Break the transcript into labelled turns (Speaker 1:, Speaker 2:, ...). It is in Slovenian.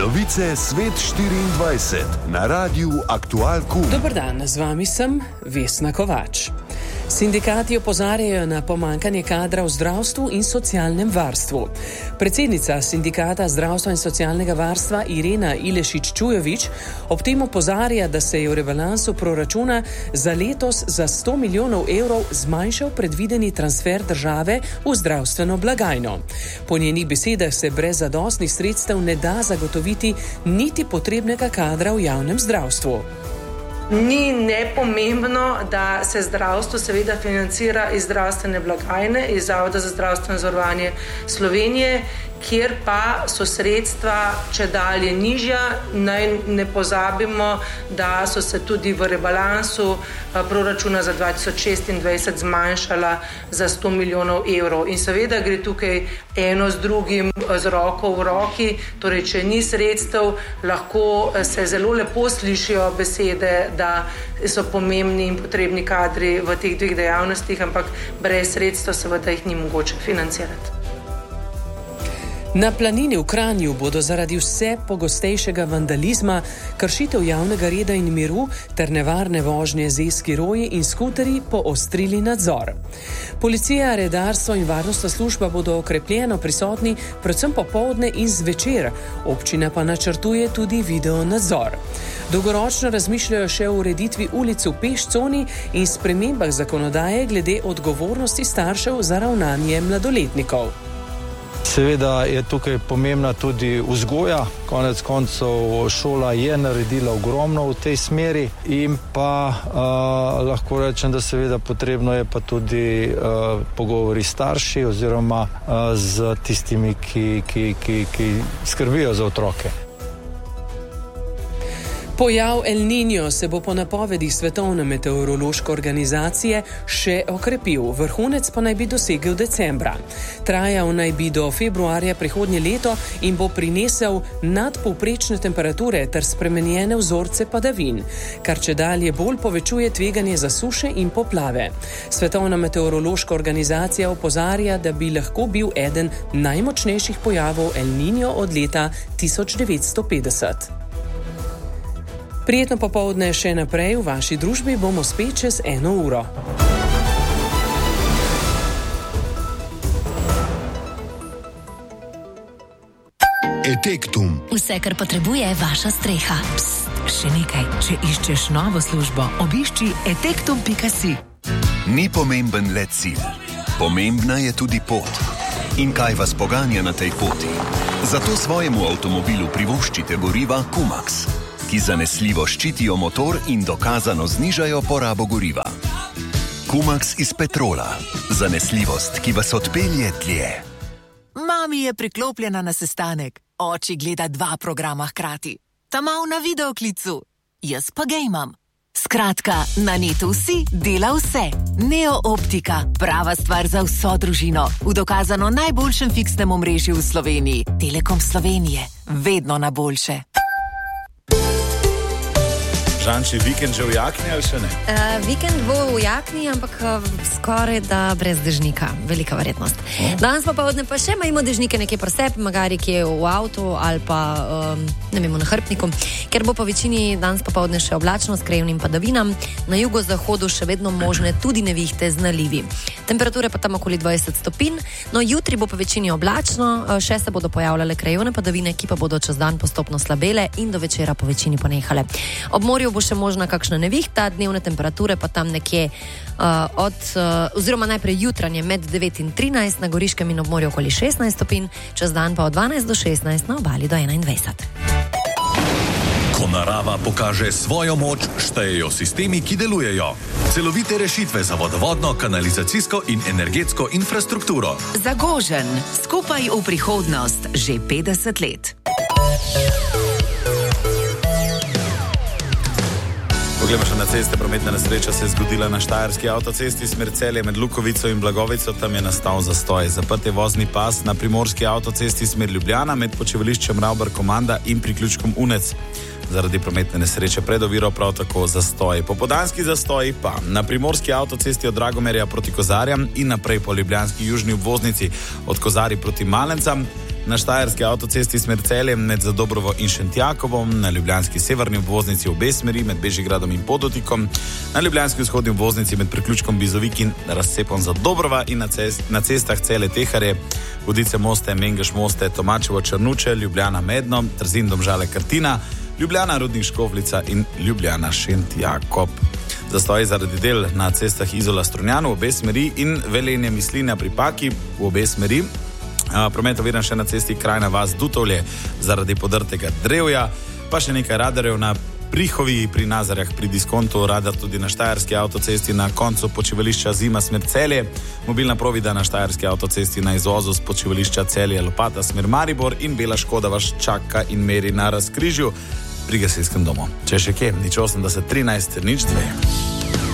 Speaker 1: Novice Svet 24 na Radiu Aktual KUM.
Speaker 2: Dober dan, z vami sem Vesna Kovač. Sindikati opozarjajo na pomanjkanje kadra v zdravstvu in socialnem varstvu. Predsednica Sindikata zdravstva in socialnega varstva Irena Ilešič-Čujovič ob tem opozarja, da se je v rebalansu proračuna za letos za 100 milijonov evrov zmanjšal predvideni transfer države v zdravstveno blagajno. Po njenih besedah se brez zadostnih sredstev ne da zagotoviti niti potrebnega kadra v javnem zdravstvu.
Speaker 3: Ni nepomembno, da se zdravstvo seveda financira iz zdravstvene blagajne, iz Zavoda za zdravstveno zavarovanje Slovenije, kjer pa so sredstva čedalje nižja. Naj ne pozabimo, da so se tudi v rebalansu proračuna za 2026 zmanjšala za 100 milijonov evrov. In seveda gre tukaj eno z drugim z roko v roki, torej če ni sredstev, lahko se zelo lepo slišijo besede, da so pomembni in potrebni kadri v teh dveh dejavnostih, ampak brez sredstev seveda jih ni mogoče financirati.
Speaker 2: Na planini v Kranju bodo zaradi vse pogostejšega vandalizma, kršitev javnega reda in miru ter nevarne vožnje z e-skiroji in skuterji poostrili nadzor. Policija, redarstvo in varnostna služba bodo okrepljeno prisotni predvsem popoldne in zvečer. Občina pa načrtuje tudi video nadzor. Dolgoročno razmišljajo še o ureditvi ulic v pešconi in spremembah zakonodaje glede odgovornosti staršev za ravnanje mladoletnikov.
Speaker 4: Seveda je tukaj pomembna tudi vzgoja. Konec koncev šola je naredila ogromno v tej smeri in pa lahko rečem, da seveda potrebno je pa tudi pogovori s starši oziroma z tistimi, ki skrbijo za otroke.
Speaker 2: Pojav El Niño se bo po napovedih Svetovne meteorološke organizacije še okrepil, vrhunec pa naj bi dosegel decembra. Trajal naj bi do februarja prihodnje leto in bo prinesel nadpovprečne temperature ter spremenjene vzorce padavin, kar čedalje bolj povečuje tveganje za suše in poplave. Svetovna meteorološka organizacija opozarja, da bi lahko bil eden najmočnejših pojavov El Niño od leta 1950. Prijetno popoldne še naprej, v vaši družbi bomo spet čez 1 uro.
Speaker 1: Etektum.
Speaker 5: Vse, kar potrebuje vaša streha.
Speaker 6: Psst, še nekaj. Če iščeš novo službo, obišči etektum.si.
Speaker 7: Ni pomemben le cilj. Pomembna je tudi pot. In kaj vas poganja na tej poti? Zato svojemu avtomobilu privoščite goriva Kumax, ki zanesljivo ščitijo motor in dokazano znižajo porabo goriva. Kumax iz petrola. Zanesljivost, ki vas odpelje dlje.
Speaker 6: Mami je priklopljena na sestanek. Oči gleda 2 programa hkrati. Tamal na videoklicu. Jaz pa gejmam. Skratka, na netu vsi dela vse. Neo Optika. Prava stvar za vso družino. V dokazano najboljšem fiksnem omrežju v Sloveniji. Telekom Slovenije. Vedno na boljše.
Speaker 8: Žanči, vikend že v jakni ali še ne?
Speaker 9: Vikend bo v jakni, ampak skoraj da brez dežnika. Velika verjetnost. Danes popoldne pa še imamo dežnike nekje presep, magari kje v avtu ali pa ne vemo na hrbtniku, ker bo po večini danes popoldne še oblačno s krajevnim padavinam. Na jugozahodu še vedno možne tudi nevihte z nalivi. Temperature pa tam okoli 20 stopinj. No, jutri bo po večini oblačno, še se bodo pojavljale krajevne padavine, ki pa bodo čez dan postopno slabele in do večera po večini ponehale. Ob morju bo še možna kakšna nevihta, dnevne temperature pa tam nekje oziroma najprej jutranje med 9 in 13, na Goriškem in ob morju okoli 16 stopinj, čez dan pa od 12 do 16, na obali do 21.
Speaker 10: Ko narava pokaže svojo moč, štejejo sistemi, ki delujejo. Celovite rešitve za vodovodno, kanalizacijsko in energetsko infrastrukturo.
Speaker 6: Zagožen, skupaj v prihodnost, že 50 let.
Speaker 8: Poglejmo še na ceste. Prometna nesreča se je zgodila na štajerski avtocesti smer Celje med Lukovico in Blagovico. Tam je nastal zastoj. Zaprt je vozni pas na primorski avtocesti smer Ljubljana med počivališčem Ravbar-Komanda in priključkom Unec. Zaradi prometne nesreče pred oviro prav tako zastoj. Popoldanski zastoj pa na primorski avtocesti od Dragomerja proti Kozarjam in naprej po ljubljanski južni obvoznici od Kozarij proti Malencam. Na štajerski avtocesti smer Celje med Zadobrovo in Šentjakovom, na ljubljanski severni obvoznici obe smeri med Bežigradom in Podotikom, na ljubljanski vzhodni obvoznici med priključkom Bizovik in razcepom Zadobrova in na cestah Celje Teharje, Vodice Moste, Mengeš Moste, Tomačevo Črnuče, Ljubljana Medno, Trzin Domžale Krtina, Ljubljana Rudnik Škofljica in Ljubljana Šentjakob. Zastoj zaradi del na cestah Izola Strunjanu v obe smeri in Velenje Mislinja pri Paki v obe smeri. Promet oviran še na cesti Krajna vas Dutovlje zaradi podrtega drevja, pa še nekaj radarjev na Prihovi pri Nazarjah pri Diskontu, radar tudi na štajerski avtocesti na koncu počivališča Zima smer Celje, mobilna provida na štajerski avtocesti na izvozu z počivališča Celje Lopata smer Maribor in bela Škoda vas čaka in meri na Razkrižju pri gasilskem domu. Če še kje, 080 13 02.